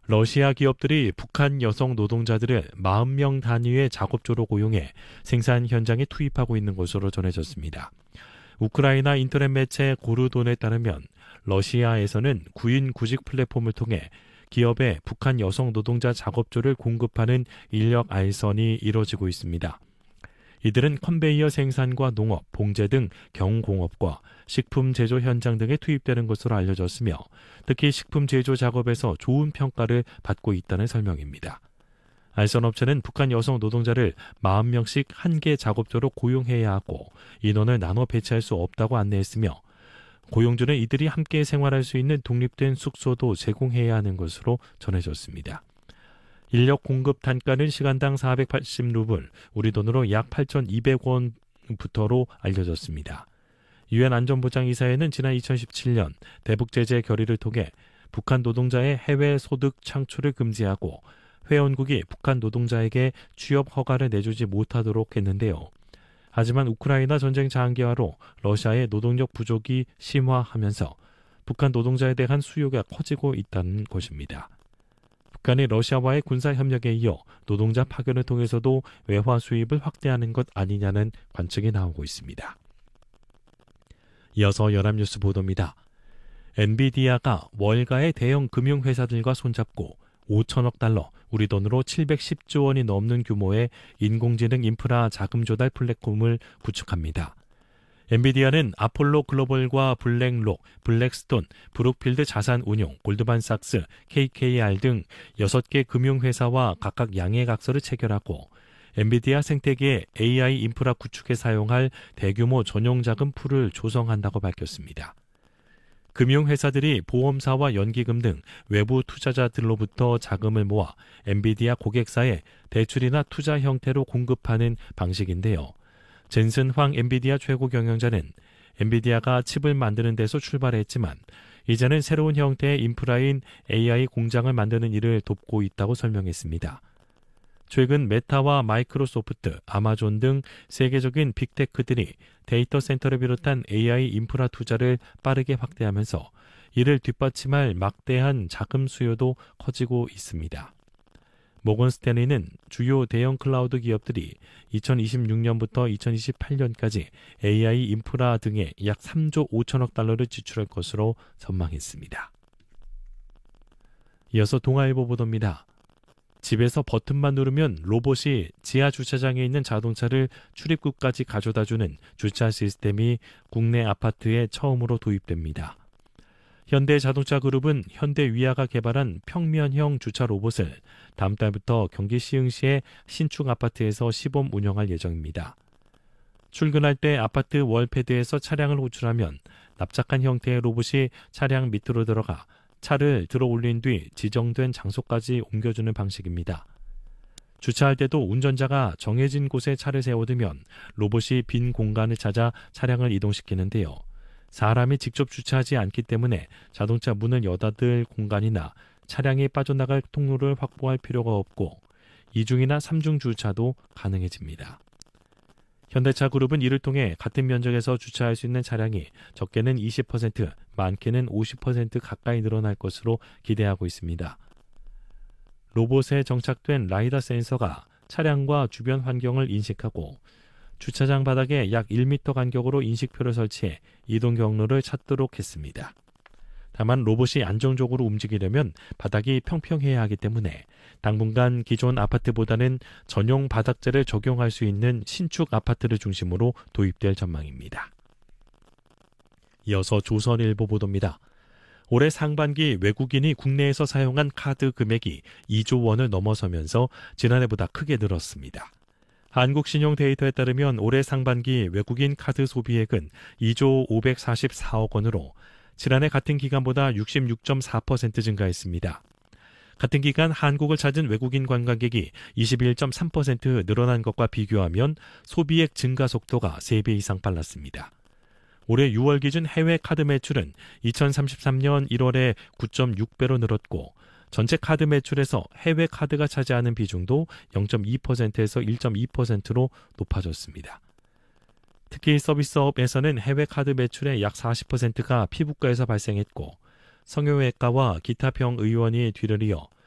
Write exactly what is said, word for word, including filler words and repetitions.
러시아 기업들이 북한 여성 노동자들을 사십 명 단위의 작업조로 고용해 생산 현장에 투입하고 있는 것으로 전해졌습니다. 우크라이나 인터넷 매체 고르돈에 따르면 러시아에서는 구인 구직 플랫폼을 통해 기업에 북한 여성 노동자 작업조를 공급하는 인력 알선이 이뤄지고 있습니다. 이들은 컨베이어 생산과 농업, 봉제 등 경공업과 식품 제조 현장 등에 투입되는 것으로 알려졌으며 특히 식품 제조 작업에서 좋은 평가를 받고 있다는 설명입니다. 알선업체는 북한 여성 노동자를 사십 명씩 한 개 작업조로 고용해야 하고 인원을 나눠 배치할 수 없다고 안내했으며 고용주는 이들이 함께 생활할 수 있는 독립된 숙소도 제공해야 하는 것으로 전해졌습니다. 인력 공급 단가는 시간당 사백팔십 루블, 우리 돈으로 약 팔천이백 원부터로 알려졌습니다. 유엔 안전보장이사회는 지난 이천십칠 년 대북 제재 결의를 통해 북한 노동자의 해외 소득 창출을 금지하고 회원국이 북한 노동자에게 취업 허가를 내주지 못하도록 했는데요. 하지만 우크라이나 전쟁 장기화로 러시아의 노동력 부족이 심화하면서 북한 노동자에 대한 수요가 커지고 있다는 것입니다. 북한이 러시아와의 군사협력에 이어 노동자 파견을 통해서도 외화 수입을 확대하는 것 아니냐는 관측이 나오고 있습니다. 이어서 연합뉴스 보도입니다. 엔비디아가 월가의 대형 금융회사들과 손잡고 오천억 달러, 우리 돈으로 칠백십조 원이 넘는 규모의 인공지능 인프라 자금 조달 플랫폼을 구축합니다. 엔비디아는 아폴로 글로벌과 블랙록, 블랙스톤, 브룩필드 자산운용, 골드만삭스, 케이케이알 등 여섯 개 금융회사와 각각 양해각서를 체결하고 엔비디아 생태계의 에이아이 인프라 구축에 사용할 대규모 전용 자금 풀을 조성한다고 밝혔습니다. 금융회사들이 보험사와 연기금 등 외부 투자자들로부터 자금을 모아 엔비디아 고객사에 대출이나 투자 형태로 공급하는 방식인데요. 젠슨 황 엔비디아 최고 경영자는 엔비디아가 칩을 만드는 데서 출발했지만 이제는 새로운 형태의 인프라인 에이아이 공장을 만드는 일을 돕고 있다고 설명했습니다. 최근 메타와 마이크로소프트, 아마존 등 세계적인 빅테크들이 데이터 센터를 비롯한 에이아이 인프라 투자를 빠르게 확대하면서 이를 뒷받침할 막대한 자금 수요도 커지고 있습니다. 모건 스탠리는 주요 대형 클라우드 기업들이 이천이십육 년부터 이천이십팔 년까지 에이아이 인프라 등에 약 삼조 오천억 달러를 지출할 것으로 전망했습니다. 이어서 동아일보 보도입니다. 집에서 버튼만 누르면 로봇이 지하 주차장에 있는 자동차를 출입구까지 가져다주는 주차 시스템이 국내 아파트에 처음으로 도입됩니다. 현대자동차그룹은 현대위아가 개발한 평면형 주차 로봇을 다음 달부터 경기 시흥시의 신축 아파트에서 시범 운영할 예정입니다. 출근할 때 아파트 월패드에서 차량을 호출하면 납작한 형태의 로봇이 차량 밑으로 들어가 차를 들어 올린 뒤 지정된 장소까지 옮겨주는 방식입니다. 주차할 때도 운전자가 정해진 곳에 차를 세워두면 로봇이 빈 공간을 찾아 차량을 이동시키는데요. 사람이 직접 주차하지 않기 때문에 자동차 문을 여닫을 공간이나 차량이 빠져나갈 통로를 확보할 필요가 없고 이중이나 삼중 주차도 가능해집니다. 현대차그룹은 이를 통해 같은 면적에서 주차할 수 있는 차량이 적게는 이십 퍼센트, 많게는 오십 퍼센트 가까이 늘어날 것으로 기대하고 있습니다. 로봇에 정착된 라이다 센서가 차량과 주변 환경을 인식하고 주차장 바닥에 약 일 미터 간격으로 인식표를 설치해 이동 경로를 찾도록 했습니다. 다만 로봇이 안정적으로 움직이려면 바닥이 평평해야 하기 때문에 당분간 기존 아파트보다는 전용 바닥재를 적용할 수 있는 신축 아파트를 중심으로 도입될 전망입니다. 이어서 조선일보 보도입니다. 올해 상반기 외국인이 국내에서 사용한 카드 금액이 이조 원을 넘어서면서 지난해보다 크게 늘었습니다. 한국신용 데이터에 따르면 올해 상반기 외국인 카드 소비액은 이조 오백사십사억 원으로 지난해 같은 기간보다 육십육 점 사 퍼센트 증가했습니다. 같은 기간 한국을 찾은 외국인 관광객이 이십일 점 삼 퍼센트 늘어난 것과 비교하면 소비액 증가 속도가 세 배 이상 빨랐습니다. 올해 유월 기준 해외 카드 매출은 이천삼십삼 년 일월에 구 점 육 배로 늘었고 전체 카드 매출에서 해외 카드가 차지하는 비중도 영 점 이 퍼센트에서 일 점 이 퍼센트로 높아졌습니다. 특히 서비스업에서는 해외 카드 매출의 약 사십 퍼센트가 피부과에서 발생했고 성형외과와 기타 병의원이 뒤를 이어